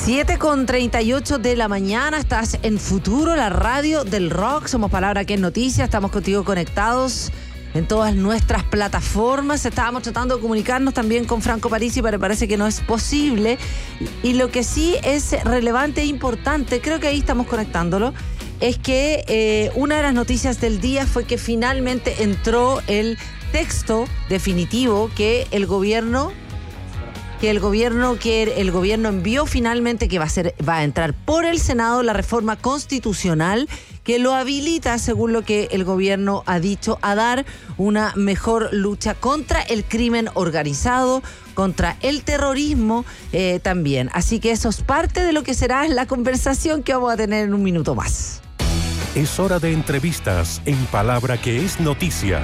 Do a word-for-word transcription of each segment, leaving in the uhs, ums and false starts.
siete con treinta y ocho de la mañana, estás en Futuro, la radio del rock. Somos Palabra que es Noticia, estamos contigo conectados en todas nuestras plataformas. Estábamos tratando de comunicarnos también con Franco Parisi, pero parece que no es posible. Y lo que sí es relevante e importante, creo que ahí estamos conectándolo, es que eh, una de las noticias del día fue que finalmente entró el texto definitivo que el gobierno... que el gobierno que el gobierno envió finalmente, que va a ser va a entrar por el Senado la reforma constitucional que lo habilita, según lo que el gobierno ha dicho, a dar una mejor lucha contra el crimen organizado, contra el terrorismo eh, también. Así que eso es parte de lo que será la conversación que vamos a tener en un minuto más. Es hora de entrevistas en Palabra que es Noticia.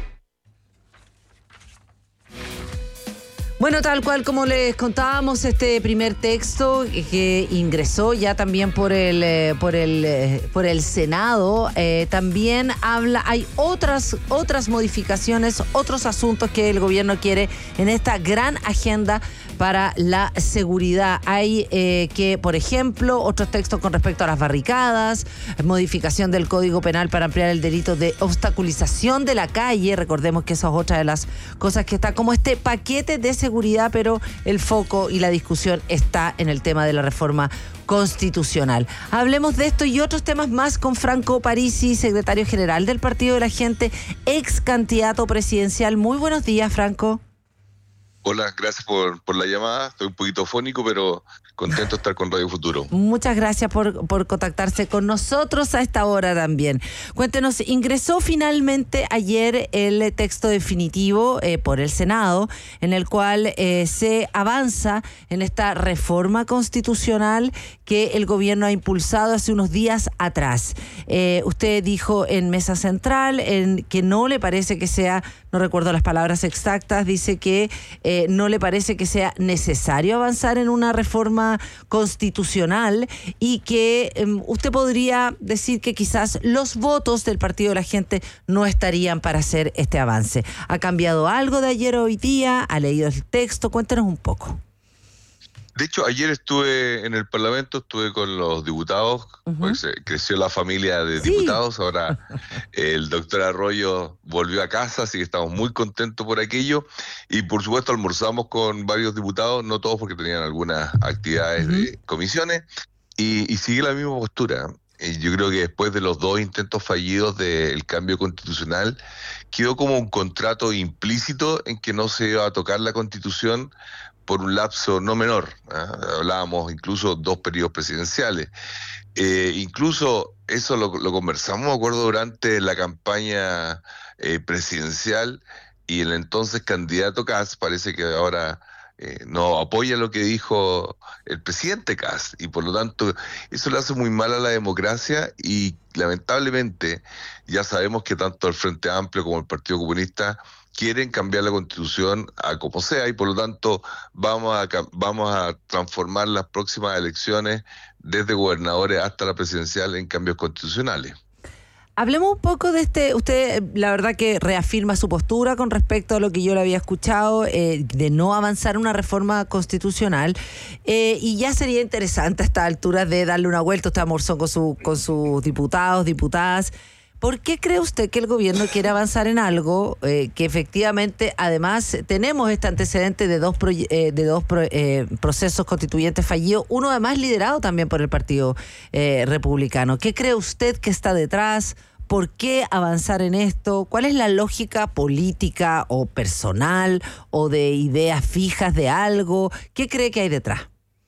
Bueno, tal cual como les contábamos, este primer texto que ingresó ya también por el eh, por el eh, por el Senado eh, también habla, hay otras otras modificaciones, otros asuntos que el gobierno quiere en esta gran agenda para la seguridad. Hay eh, que, por ejemplo, otros textos con respecto a las barricadas, modificación del Código Penal para ampliar el delito de obstaculización de la calle. Recordemos que esa es otra de las cosas que está como este paquete de seguridad, pero el foco y la discusión está en el tema de la reforma constitucional. Hablemos de esto y otros temas más con Franco Parisi, secretario general del Partido de la Gente, ex candidato presidencial. Muy buenos días, Franco. Hola, gracias por, por la llamada. Estoy un poquito fónico, pero contento de estar con Radio Futuro. Muchas gracias por, por contactarse con nosotros a esta hora también. Cuéntenos, ingresó finalmente ayer el texto definitivo eh, por el Senado, en el cual eh, se avanza en esta reforma constitucional que el gobierno ha impulsado hace unos días atrás. Eh, usted dijo en Mesa Central en que no le parece que sea, no recuerdo las palabras exactas, dice que eh, no le parece que sea necesario avanzar en una reforma constitucional y que eh, usted podría decir que quizás los votos del Partido de la Gente no estarían para hacer este avance. ¿Ha cambiado algo de ayer a hoy día? ¿Ha leído el texto? Cuéntenos un poco. De hecho, ayer estuve en el Parlamento, estuve con los diputados, uh-huh. Pues eh, creció la familia de sí. diputados, ahora el doctor Arroyo volvió a casa, así que estamos muy contentos por aquello, y por supuesto almorzamos con varios diputados, no todos porque tenían algunas actividades uh-huh. de comisiones, y, y sigue la misma postura. Y yo creo que después de los dos intentos fallidos del cambio constitucional, quedó como un contrato implícito en que no se iba a tocar la Constitución por un lapso no menor, ¿eh? Hablábamos incluso dos periodos presidenciales. Eh, incluso eso lo, lo conversamos, me acuerdo, durante la campaña eh, presidencial, y el entonces candidato Kast parece que ahora eh, no apoya lo que dijo el presidente Kast, y por lo tanto eso le hace muy mal a la democracia, y lamentablemente ya sabemos que tanto el Frente Amplio como el Partido Comunista quieren cambiar la Constitución a como sea, y por lo tanto vamos a vamos a transformar las próximas elecciones desde gobernadores hasta la presidencial en cambios constitucionales. Hablemos un poco de este, usted la verdad que reafirma su postura con respecto a lo que yo le había escuchado, eh, de no avanzar una reforma constitucional, eh, y ya sería interesante a esta altura de darle una vuelta. Usted almorzó con, su, con sus diputados, diputadas. ¿Por qué cree usted que el gobierno quiere avanzar en algo eh, que efectivamente, además, tenemos este antecedente de dos, proye- eh, de dos pro- eh, procesos constituyentes fallidos, uno además liderado también por el Partido eh, Republicano? ¿Qué cree usted que está detrás? ¿Por qué avanzar en esto? ¿Cuál es la lógica política o personal o de ideas fijas de algo? ¿Qué cree que hay detrás?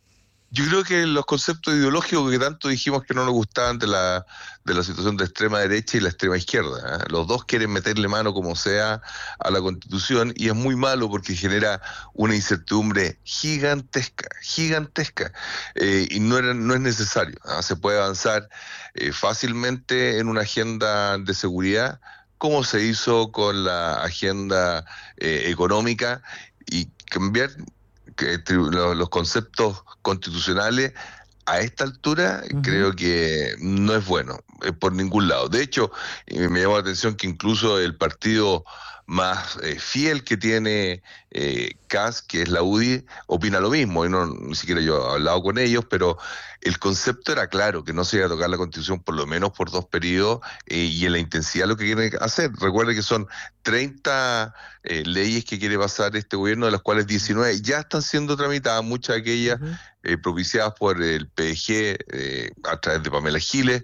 Yo creo que los conceptos ideológicos que tanto dijimos que no nos gustaban de la de la situación de extrema derecha y la extrema izquierda, ¿eh? Los dos quieren meterle mano como sea a la Constitución, y es muy malo porque genera una incertidumbre gigantesca, gigantesca, eh, y no, era, no es necesario, ¿eh? Se puede avanzar eh, fácilmente en una agenda de seguridad, como se hizo con la agenda eh, económica, y cambiar que los conceptos constitucionales a esta altura, uh-huh. creo que no es bueno eh, por ningún lado. De hecho, me llamó la atención que incluso el partido más eh, fiel que tiene eh, C A S, que es la U D I, opina lo mismo, y no ni siquiera yo he hablado con ellos, pero el concepto era claro, que no se iba a tocar la Constitución por lo menos por dos periodos, eh, y en la intensidad lo que quieren hacer. Recuerde que son treinta eh, leyes que quiere pasar este gobierno, de las cuales diecinueve ya están siendo tramitadas, muchas de aquellas Uh-huh. eh, propiciadas por el P D G eh, a través de Pamela Giles,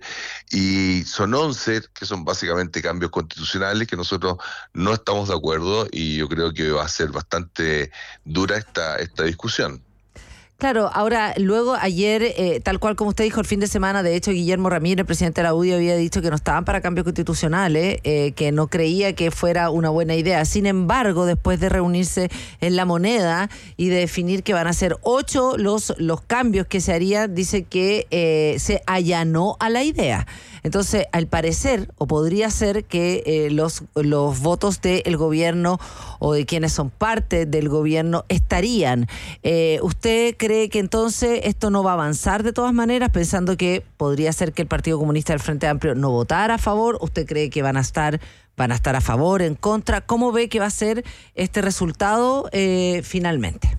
y son once que son básicamente cambios constitucionales que nosotros no estamos de acuerdo, y yo creo que va a ser bastante dura esta, esta discusión. Claro, ahora, luego ayer, eh, tal cual como usted dijo, el fin de semana, de hecho, Guillermo Ramírez, presidente de la U D I, había dicho que no estaban para cambios constitucionales, eh, que no creía que fuera una buena idea. Sin embargo, después de reunirse en La Moneda y de definir que van a ser ocho los, los cambios que se harían, dice que eh, se allanó a la idea. Entonces, al parecer, o podría ser que eh, los, los votos del gobierno o de quienes son parte del gobierno estarían. Eh, ¿Usted cree que entonces esto no va a avanzar de todas maneras, pensando que podría ser que el Partido Comunista del Frente Amplio no votara a favor? ¿Usted cree que van a estar, van a estar a favor, en contra? ¿Cómo ve que va a ser este resultado eh, finalmente?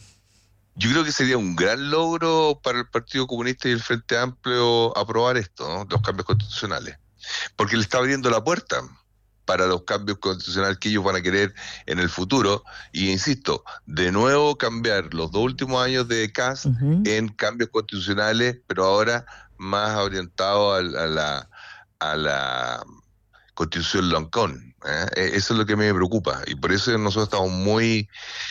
Yo creo que sería un gran logro para el Partido Comunista y el Frente Amplio aprobar esto, ¿no? Los cambios constitucionales, porque le está abriendo la puerta para los cambios constitucionales que ellos van a querer en el futuro. Y insisto, de nuevo cambiar los dos últimos años de C A S uh-huh. en cambios constitucionales, pero ahora más orientado a, a la a la Constitución Loncón. ¿eh? Eso es lo que a mí me preocupa, y por eso nosotros estamos muy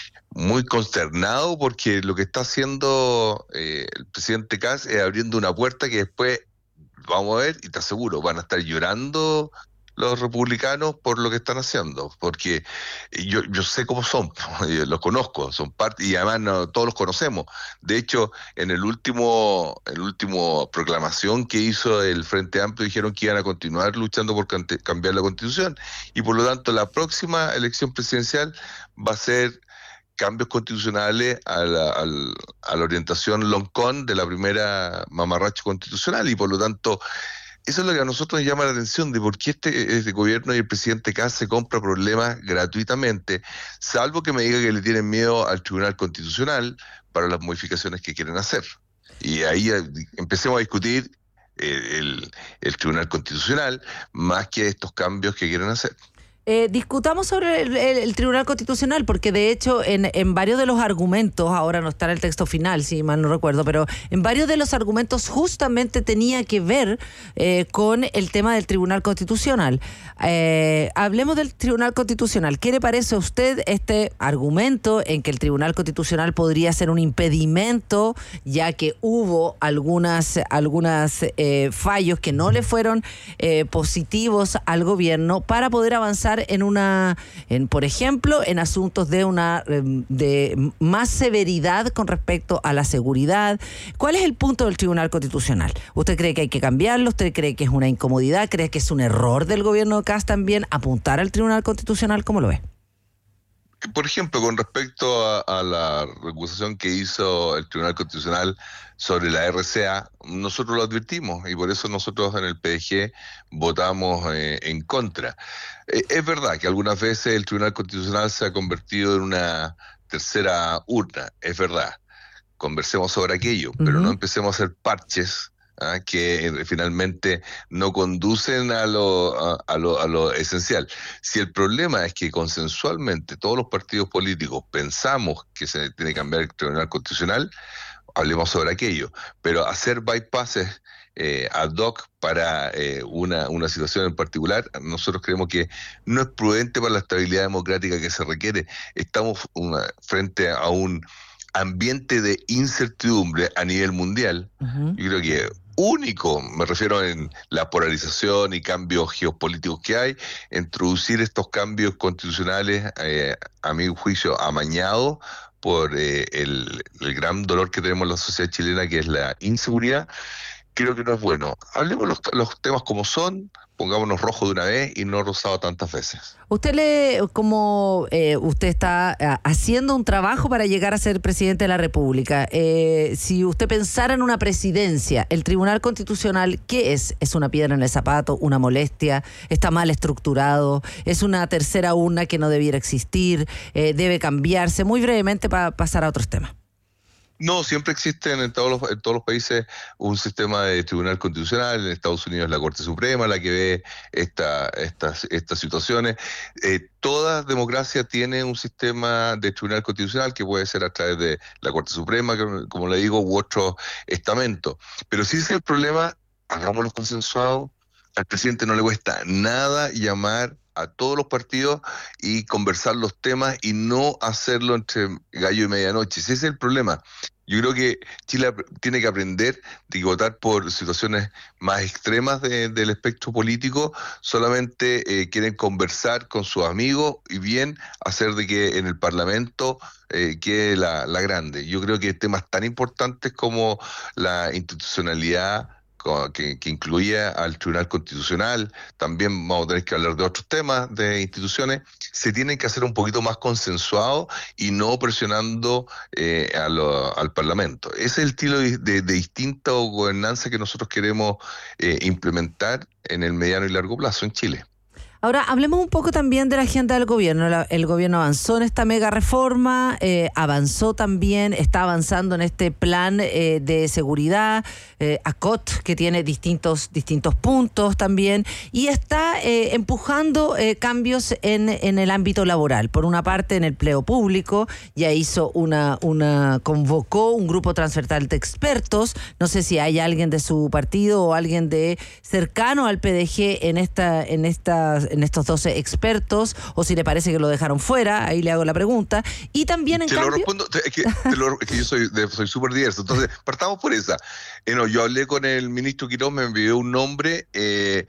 muy consternado, porque lo que está haciendo eh, el presidente C A S es abriendo una puerta que después, vamos a ver, y te aseguro, van a estar llorando los republicanos por lo que están haciendo, porque yo yo sé cómo son, los conozco, son parte, y además no, todos los conocemos. De hecho, en el último el último proclamación que hizo el Frente Amplio, dijeron que iban a continuar luchando por cante, cambiar la Constitución, y por lo tanto la próxima elección presidencial va a ser cambios constitucionales a la, a la, a la orientación Loncón de la primera mamarracho constitucional, y por lo tanto eso es lo que a nosotros nos llama la atención, de por qué este, este gobierno y el presidente C A S se compra problemas gratuitamente, salvo que me diga que le tienen miedo al Tribunal Constitucional para las modificaciones que quieren hacer. Y ahí empecemos a discutir eh, el, el Tribunal Constitucional más que estos cambios que quieren hacer. Eh, discutamos sobre el, el, el Tribunal Constitucional, porque de hecho en, en varios de los argumentos, ahora no está en el texto final, si mal no recuerdo, pero en varios de los argumentos justamente tenía que ver eh, con el tema del Tribunal Constitucional. Eh, hablemos del Tribunal Constitucional. ¿Qué le parece a usted este argumento en que el Tribunal Constitucional podría ser un impedimento, ya que hubo algunas, algunas eh, fallos que no le fueron eh, positivos al gobierno para poder avanzar en una, en, por ejemplo, en asuntos de una de más severidad con respecto a la seguridad? ¿Cuál es el punto del Tribunal Constitucional? ¿Usted cree que hay que cambiarlo? ¿Usted cree que es una incomodidad? ¿Cree que es un error del gobierno de C A S también apuntar al Tribunal Constitucional? ¿Cómo lo ve? Por ejemplo, con respecto a, a la recusación que hizo el Tribunal Constitucional sobre la R C A, nosotros lo advertimos, y por eso nosotros en el P D G votamos eh, en contra. Eh, es verdad que algunas veces el Tribunal Constitucional se ha convertido en una tercera urna, es verdad. Conversemos sobre aquello, uh-huh. pero no empecemos a hacer parches ¿ah? que eh, finalmente no conducen a lo, a, a, lo, a lo esencial. Si el problema es que consensualmente todos los partidos políticos pensamos que se tiene que cambiar el Tribunal Constitucional, hablemos sobre aquello, pero hacer bypasses eh, ad hoc para eh, una, una situación en particular, nosotros creemos que no es prudente para la estabilidad democrática que se requiere. Estamos una, frente a un ambiente de incertidumbre a nivel mundial. Uh-huh. Yo creo que único, me refiero en la polarización y cambios geopolíticos que hay, introducir estos cambios constitucionales, eh, a mi juicio, amañados por eh, el, el gran dolor que tenemos en la sociedad chilena, que es la inseguridad, creo que no es bueno. Hablemos los, los temas como son, pongámonos rojo de una vez y no rosado tantas veces. Usted le, como eh, usted está eh, haciendo un trabajo para llegar a ser presidente de la República, eh, si usted pensara en una presidencia, el Tribunal Constitucional, ¿qué es? ¿Es una piedra en el zapato, una molestia? ¿Está mal estructurado? ¿Es una tercera urna que no debiera existir? Eh, ¿Debe cambiarse? Muy brevemente para pasar a otros temas. No, siempre existen en todos los, en todos los países un sistema de tribunal constitucional. En Estados Unidos la Corte Suprema, la que ve esta, estas, estas situaciones. Eh, toda democracia tiene un sistema de tribunal constitucional que puede ser a través de la Corte Suprema, que, como le digo, u otro estamento. Pero si ese es el problema, hagámoslo consensuado. Al presidente no le cuesta nada llamar a todos los partidos y conversar los temas y no hacerlo entre gallo y medianoche. Ese es el problema. Yo creo que Chile tiene que aprender de que votar por situaciones más extremas de, del espectro político solamente eh, quieren conversar con sus amigos y bien hacer de que en el Parlamento eh, quede la, la grande. Yo creo que temas tan importantes como la institucionalidad, Que, que incluía al Tribunal Constitucional, también vamos a tener que hablar de otros temas de instituciones, se tienen que hacer un poquito más consensuados y no presionando eh, a lo, al Parlamento. Ese es el estilo de, de, de distinta gobernanza que nosotros queremos eh, implementar en el mediano y largo plazo en Chile. Ahora, hablemos un poco también de la agenda del gobierno. La, el gobierno avanzó en esta mega reforma, eh, avanzó también, está avanzando en este plan eh, de seguridad, eh, A C O T, que tiene distintos, distintos puntos también, y está eh, empujando eh, cambios en, en el ámbito laboral. Por una parte, en el empleo público, ya hizo una, una, convocó un grupo transversal de expertos. No sé si hay alguien de su partido o alguien de cercano al P D G en esta, en esta en estos doce expertos, o si le parece que lo dejaron fuera, ahí le hago la pregunta. Y también en te cambio... Lo respondo, es que, te lo, es que yo soy de, soy súper diverso, entonces partamos por esa. Eh, no, yo hablé con el ministro Quiroz, me envió un nombre eh,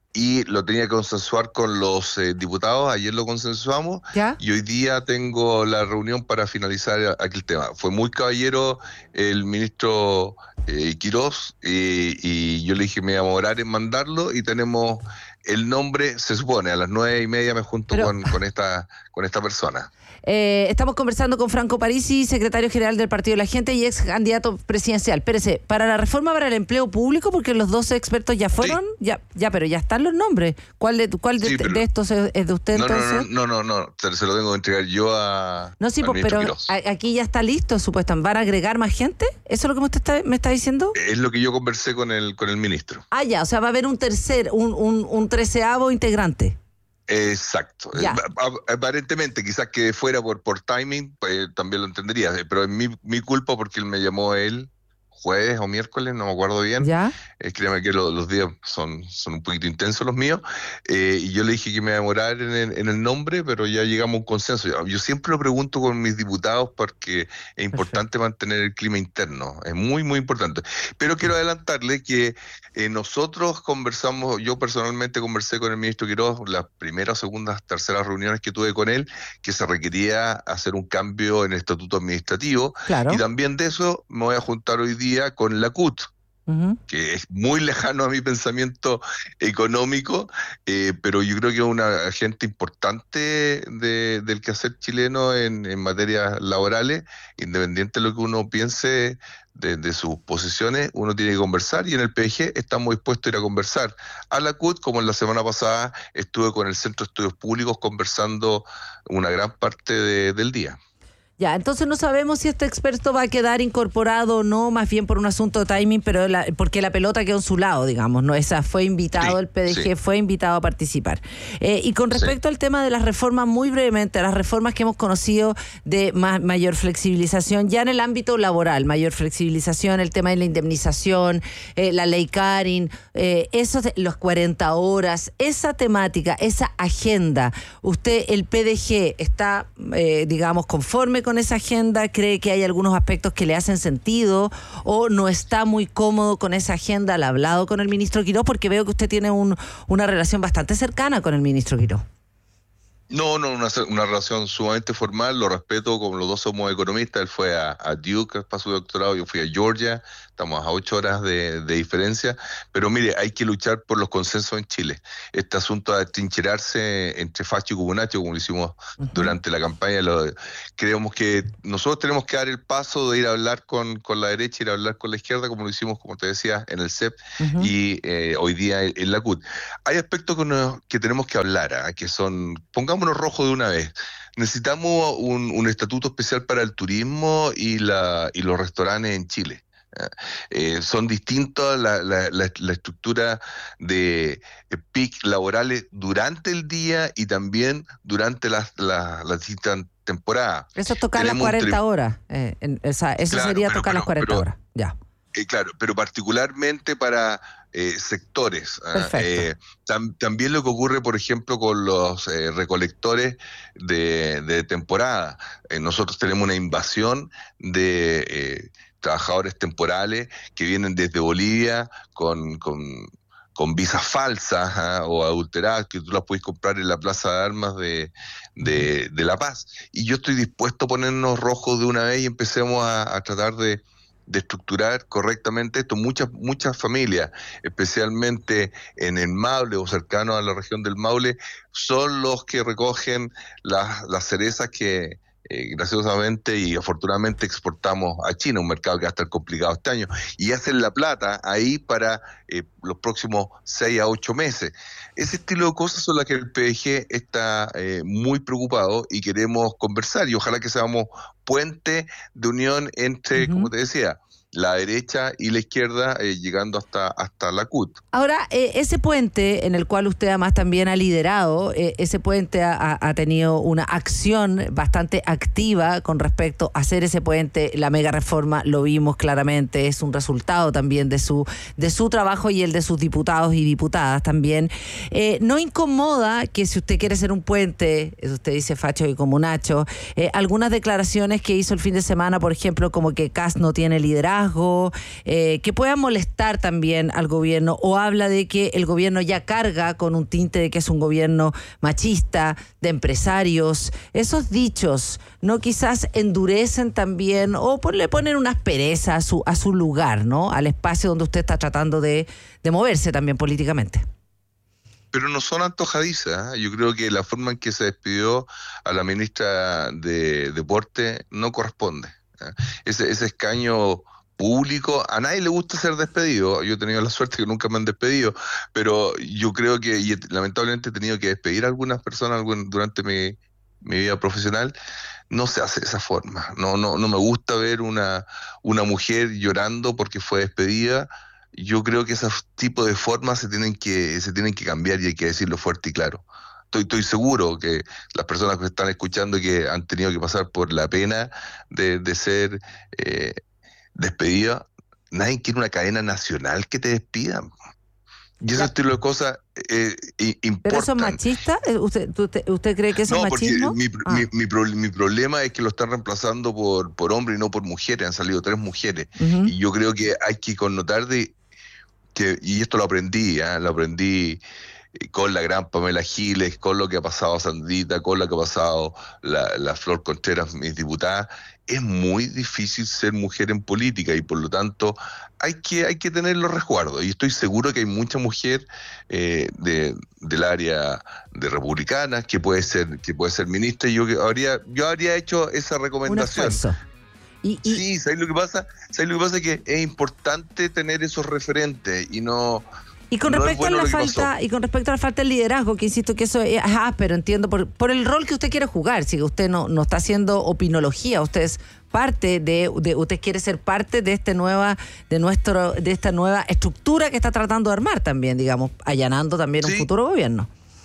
y lo tenía que consensuar con los eh, diputados, ayer lo consensuamos, ¿ya? Y hoy día tengo la reunión para finalizar aquel tema. Fue muy caballero el ministro eh, Quiroz eh, y yo le dije me iba a demorar en mandarlo y tenemos el nombre, se supone, a las nueve y media me junto Pero... con, con, esta, con esta persona. Eh, estamos conversando con Franco Parisi, secretario general del Partido de la Gente y ex candidato presidencial. Espérese, para la reforma para el empleo público, porque los doce expertos ya fueron, sí. ya, ya, pero ya están los nombres. ¿Cuál de, cuál de, sí, pero... de estos es de usted no, entonces? No, no, no, no, no, se lo tengo que entregar yo a. No, sí, pues, pero Quiroz. Aquí ya está listo, supuestamente. ¿Van a agregar más gente? ¿Eso es lo que usted está, me está diciendo? Es lo que yo conversé con el, con el ministro. Ah, ya, o sea, va a haber un tercer, un, un, un treceavo integrante. Exacto. Ya. Aparentemente, quizás que fuera por, por timing, pues, también lo entendería, pero es mi, mi culpa porque él me llamó él jueves o miércoles, no me acuerdo bien. ¿Ya? Eh, créeme que lo, los días son, son un poquito intensos los míos. Eh, y yo le dije que me iba a demorar en el, en el nombre, pero ya llegamos a un consenso. Yo, yo siempre lo pregunto con mis diputados porque es importante Perfecto. mantener el clima interno. Es muy, muy importante. Pero quiero adelantarle que eh, nosotros conversamos, yo personalmente conversé con el ministro Quiroz las primeras, segundas, terceras reuniones que tuve con él, que se requería hacer un cambio en el estatuto administrativo. Claro. Y también de eso me voy a juntar hoy día con la C U T, uh-huh. que es muy lejano a mi pensamiento económico, eh, pero yo creo que es una agente importante de, del quehacer chileno en, en materias laborales, independiente de lo que uno piense de, de sus posiciones, uno tiene que conversar y en el P D G estamos dispuestos a ir a conversar a la C U T, como en la semana pasada estuve con el Centro de Estudios Públicos conversando una gran parte de, del día. Ya, entonces no sabemos si este experto va a quedar incorporado o no, más bien por un asunto de timing, pero la, porque la pelota quedó en su lado, digamos, ¿no? Esa fue invitado, sí, el P D G sí. fue invitado a participar. Eh, y con respecto sí. al tema de las reformas, muy brevemente, las reformas que hemos conocido de ma- mayor flexibilización, ya en el ámbito laboral, mayor flexibilización, el tema de la indemnización, eh, la ley Carin, eh, esos de, los cuarenta horas, esa temática, esa agenda, usted, el P D G, está, eh, digamos, conforme con con esa agenda, cree que hay algunos aspectos que le hacen sentido o no está muy cómodo con esa agenda. ¿La ha hablado con el ministro Quiroz? Porque veo que usted tiene un, una relación bastante cercana con el ministro Quiroz. No, no, una, una relación sumamente formal, lo respeto, como los dos somos economistas, él fue a, a Duke para su doctorado, yo fui a Georgia, estamos a ocho horas de, de diferencia, pero mire, hay que luchar por los consensos en Chile. Este asunto de trincherarse entre facho y comunacho, como lo hicimos uh-huh. durante la campaña, lo, creemos que nosotros tenemos que dar el paso de ir a hablar con, con la derecha, ir a hablar con la izquierda, como lo hicimos, como te decía, en el C E P uh-huh. y eh, hoy día en, en la C U T. Hay aspectos que, nos, que tenemos que hablar, ¿eh? que son, pongamos rojo de una vez. Necesitamos un, un estatuto especial para el turismo y, la, y los restaurantes en Chile. Eh, son distintos la, la, la, la estructura de peak laborales durante el día y también durante las, las, las distintas temporadas. Eso es tocar Tenemos las cuarenta horas. Eh, en, o sea, eso claro, sería pero, tocar pero, las cuarenta pero, horas. Ya. Eh, claro, pero particularmente para eh, sectores. Eh, tam, también lo que ocurre, por ejemplo, con los eh, recolectores de, de temporada. Eh, nosotros tenemos una invasión de eh, trabajadores temporales que vienen desde Bolivia con... con con visas falsas ¿eh? o adulteradas, que tú las puedes comprar en la Plaza de Armas de, de, de La Paz. Y yo estoy dispuesto a ponernos rojos de una vez y empecemos a, a tratar de, de estructurar correctamente esto. Muchas, muchas familias, especialmente en el Maule o cercano a la región del Maule, son los que recogen las, las cerezas que... Eh, graciosamente y afortunadamente exportamos a China, un mercado que va a estar complicado este año, y hacen la plata ahí para eh, los próximos seis a ocho meses. Ese estilo de cosas son las que el P D G está eh, muy preocupado y queremos conversar, y ojalá que seamos puente de unión entre, uh-huh. como te decía, la derecha y la izquierda, eh, llegando hasta, hasta la C U T. Ahora, eh, ese puente en el cual usted además también ha liderado, eh, ese puente ha, ha tenido una acción bastante activa con respecto a hacer ese puente. La mega reforma, lo vimos claramente, es un resultado también de su, de su trabajo y el de sus diputados y diputadas también. Eh, ¿No incomoda que si usted quiere hacer un puente, usted dice facho y comunacho, eh, algunas declaraciones que hizo el fin de semana, por ejemplo, como que Kast no tiene liderazgo, Eh, que pueda molestar también al gobierno, o habla de que el gobierno ya carga con un tinte de que es un gobierno machista, de empresarios? Esos dichos no quizás endurecen también o le ponen una aspereza a su, a su lugar, ¿no? Al espacio donde usted está tratando de, de moverse también políticamente. Pero no son antojadizas. ¿eh? Yo creo que la forma en que se despidió a la ministra de Deporte no corresponde. ¿eh? Ese, ese escaño público, a nadie le gusta ser despedido. Yo he tenido la suerte que nunca me han despedido, pero yo creo que, y lamentablemente he tenido que despedir a algunas personas durante mi, mi vida profesional. No se hace de esa forma. No, no, no me gusta ver una, una mujer llorando porque fue despedida. Yo creo que ese tipo de formas se tienen que, se tienen que cambiar, y hay que decirlo fuerte y claro. Estoy, estoy seguro que las personas que están escuchando y que han tenido que pasar por la pena de, de ser eh, despedida, nadie quiere una cadena nacional que te despidan. Y ese estilo de cosas eh, importan. ¿Pero eso es machista? ¿Usted, usted, usted cree que eso no, es machismo? Mi, ah. mi, mi, pro, mi problema es que lo están reemplazando por, por hombres y no por mujeres. Han salido tres mujeres. Uh-huh. Y yo creo que hay que connotar de que, y esto lo aprendí, ¿eh? lo aprendí con la gran Pamela Giles, con lo que ha pasado Sandrita, con lo que ha pasado la, la Flor Contreras, mis diputadas. Es muy difícil ser mujer en política y por lo tanto hay que, hay que tener los resguardos. Y estoy seguro que hay mucha mujer eh, de, del área de republicanas que puede ser, que puede ser ministra, y yo habría, yo habría hecho esa recomendación. Un esfuerzo. Y, y... Sí, ¿sabes lo que pasa? ¿Sabes lo que pasa? Que es importante tener esos referentes y no... Y con no respecto bueno a la falta, y con respecto a la falta de liderazgo, que insisto que eso es áspero, entiendo, por, por el rol que usted quiere jugar. Si usted no, no está haciendo opinología, usted es parte de, de, usted quiere ser parte de este nueva, de nuestro, de esta nueva estructura que está tratando de armar también, digamos, allanando también sí. un futuro gobierno.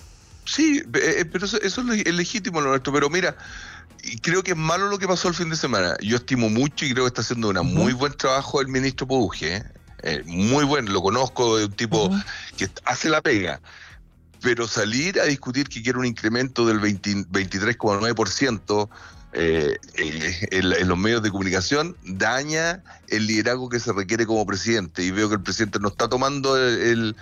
Sí, pero eso, eso es legítimo lo nuestro, pero mira, creo que es malo lo que pasó el fin de semana. Yo estimo mucho y creo que está haciendo un uh-huh. muy buen trabajo el ministro Pouge, ¿eh? Eh, muy bueno, lo conozco, de un tipo uh-huh. que hace la pega, pero salir a discutir que quiere un incremento del veintitrés coma nueve por ciento eh, eh, en, en los medios de comunicación daña el liderazgo que se requiere como presidente, y veo que el presidente no está tomando el, el,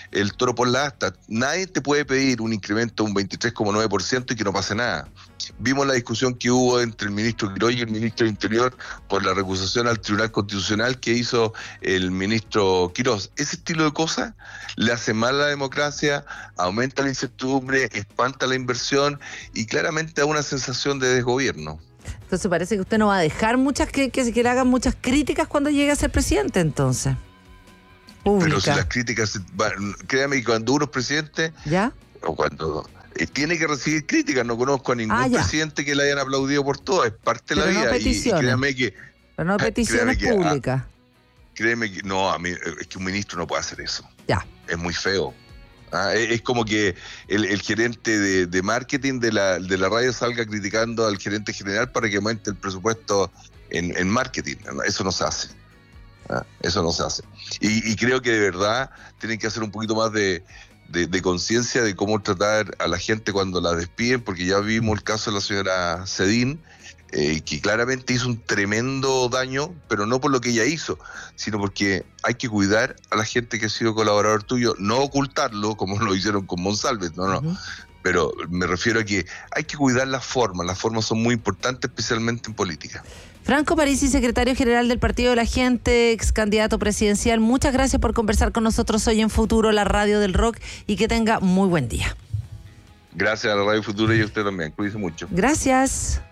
el toro por la asta. Nadie te puede pedir un incremento de un veintitrés coma nueve por ciento y que no pase nada. Vimos la discusión que hubo entre el ministro Quirós y el ministro del Interior por la recusación al Tribunal Constitucional que hizo el ministro Quirós. Ese estilo de cosas le hace mal a la democracia, aumenta la incertidumbre, espanta la inversión y claramente da una sensación de desgobierno. Entonces parece que usted no va a dejar muchas que, que, que le hagan muchas críticas cuando llegue a ser presidente, entonces. Pública. Pero si las críticas, créame que cuando uno es presidente, ¿ya? O cuando eh, tiene que recibir críticas, no conozco a ningún ah, presidente que le hayan aplaudido por todo, es parte pero de la no vida. Peticiones. Y, y créame que. Pero no peticiones créame que, públicas. Ah, créeme que, no, a mí, es que un ministro no puede hacer eso. Ya. Es muy feo. Ah, es, es como que el, el gerente de, de marketing de la, de la radio salga criticando al gerente general para que aumente el presupuesto en, en marketing. Eso no se hace. Ah, eso no se hace. Y, y creo que de verdad tienen que hacer un poquito más de, de, de conciencia de cómo tratar a la gente cuando la despiden, porque ya vimos el caso de la señora Cedín, eh, que claramente hizo un tremendo daño, pero no por lo que ella hizo, sino porque hay que cuidar a la gente que ha sido colaborador tuyo, no ocultarlo como lo hicieron con Monsalve, no, no. Uh-huh. Pero me refiero a que hay que cuidar las formas, las formas son muy importantes, especialmente en política. Franco Parisi, secretario general del Partido de la Gente, ex candidato presidencial, muchas gracias por conversar con nosotros hoy en Futuro, la radio del rock, y que tenga muy buen día. Gracias a la Radio Futuro y a usted también, cuídese mucho. Gracias.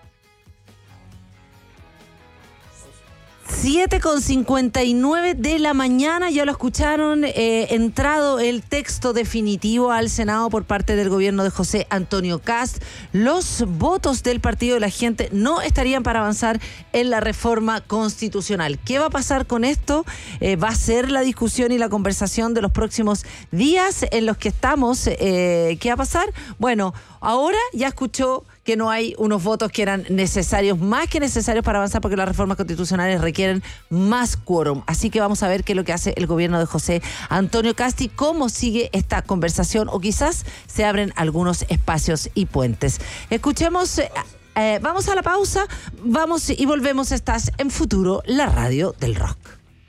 siete con cincuenta y nueve de la mañana, ya lo escucharon, eh, entrado el texto definitivo al Senado por parte del gobierno de José Antonio Kast. Los votos del Partido de la Gente no estarían para avanzar en la reforma constitucional. ¿Qué va a pasar con esto? Eh, va a ser la discusión y la conversación de los próximos días en los que estamos. Eh, ¿Qué va a pasar? Bueno, ahora ya escuchó que no hay unos votos que eran necesarios, más que necesarios para avanzar, porque las reformas constitucionales requieren más quórum. Así que vamos a ver qué es lo que hace el gobierno de José Antonio Kast y cómo sigue esta conversación, o quizás se abren algunos espacios y puentes. Escuchemos, eh, eh, vamos a la pausa, vamos y volvemos. Estás en Futuro, la radio del rock.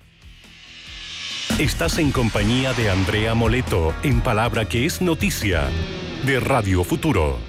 Estás en compañía de Andrea Moleto, en Palabra que es Noticia, de Radio Futuro.